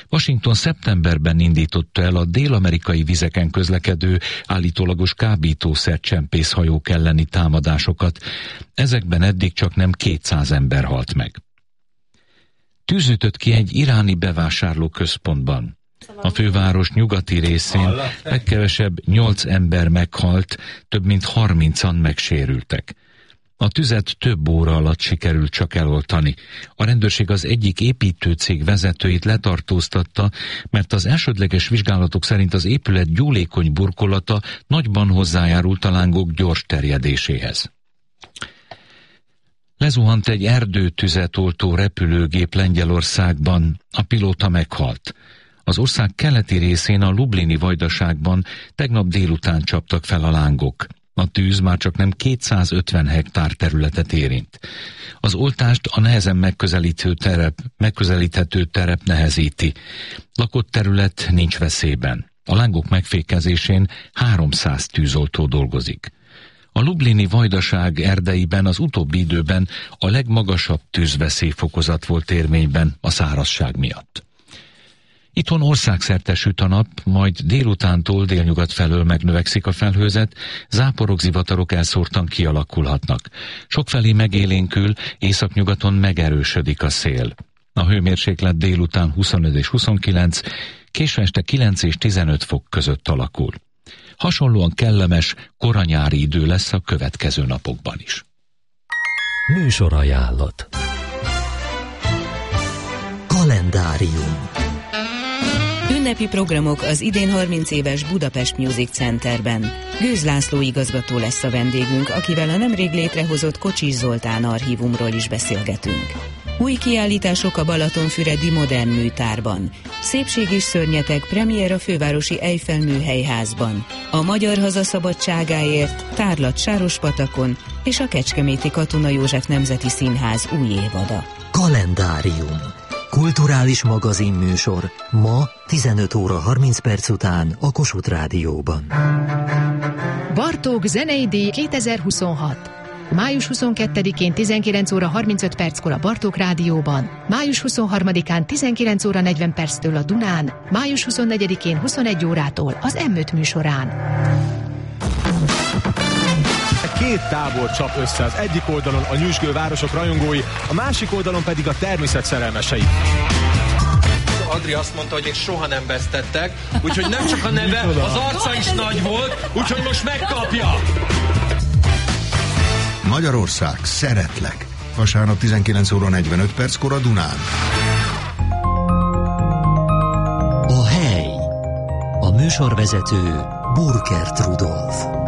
Washington szeptemberben indította el a dél-amerikai vizeken közlekedő állítólagos kábítószercsempész hajók elleni támadásokat. Ezekben eddig csak nem 200 ember halt meg. Tűz ütött ki egy iráni bevásárlóközpontban. A főváros nyugati részén legkevesebb 8 ember meghalt, több mint 30-an megsérültek. A tüzet több óra alatt sikerült csak eloltani. A rendőrség az egyik építőcég vezetőit letartóztatta, mert az elsődleges vizsgálatok szerint az épület gyúlékony burkolata nagyban hozzájárult a lángok gyors terjedéséhez. Lezuhant egy erdőtüzet oltó repülőgép Lengyelországban, a pilóta meghalt. Az ország keleti részén, a Lublini vajdaságban tegnap délután csaptak fel a lángok. A tűz már csak nem 250 hektár területet érint. Az oltást a nehezen megközelíthető terep nehezíti. Lakott terület nincs veszélyben. A lángok megfékezésén 300 tűzoltó dolgozik. A Lublini vajdaság erdeiben az utóbbi időben a legmagasabb tűzveszélyfokozat volt érvényben a szárazság miatt. Itthon országszerte süt a nap, majd délutántól délnyugat felől megnövekszik a felhőzet, záporok, zivatarok elszórtan kialakulhatnak. Sokfelé megélénkül, északnyugaton megerősödik a szél. A hőmérséklet délután 25 és 29, késő este 9 és 15 fok között alakul. Hasonlóan kellemes, koranyári idő lesz a következő napokban is. Műsorajánlat. Kalendárium. Ünnepi programok az idén 30 éves Budapest Music Centerben. Gőz László igazgató lesz a vendégünk, akivel a nemrég létrehozott Kocsis Zoltán archívumról is beszélgetünk. Új kiállítások a Balatonfüredi Modern Műtárban. Szépség és szörnyetek premier a fővárosi Eiffel Műhelyházban. A Magyar Haza szabadságáért tárlat Sárospatakon és a Kecskeméti Katona József Nemzeti Színház új évada. Kalendárium. Kulturális magazinműsor ma 15 óra 30 perc után a Kossuth Rádióban. Bartók zenei díj 2026. Május 22-én 19 óra 35 perckor a Bartók Rádióban, május 23-án 19 óra 40 perctől a Dunán, május 24-én 21 órától az M5 műsorán. Két tábor csap össze, az egyik oldalon a nyüzsgő városok rajongói, a másik oldalon pedig a természet szerelmesei. Adri azt mondta, hogy még soha nem vesztettek, úgyhogy nem csak a neve, az arca is nagy volt, úgyhogy most megkapja! Magyarország, szeretlek! Vasárnap 19 óra 45 perckor a Dunán. A hely. A műsorvezető Burkert Rudolf.